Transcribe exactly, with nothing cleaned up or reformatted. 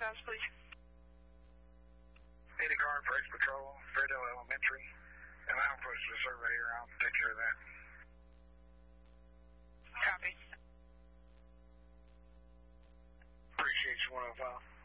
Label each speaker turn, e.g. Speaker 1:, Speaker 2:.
Speaker 1: dispatch, please.
Speaker 2: Need a car for X-Patrol, Fairdale Elementary, and I'll push the surveyor. I'll take care of that.
Speaker 1: Copy.
Speaker 2: Appreciate you, one oh five.